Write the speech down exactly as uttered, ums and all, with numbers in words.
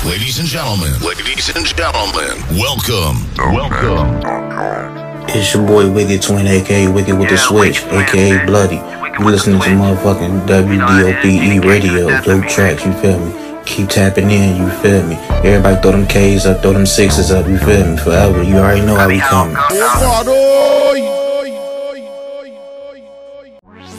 Ladies and gentlemen, ladies and gentlemen, welcome, welcome. It's your boy Wicked Twin, aka Wicked with the Switch, aka Bloody. You listening to motherfucking W D O P E radio, dope tracks, you feel me? Keep tapping in, you feel me? Everybody throw them K's up, throw them sixes up, you feel me? Forever, you already know how we coming.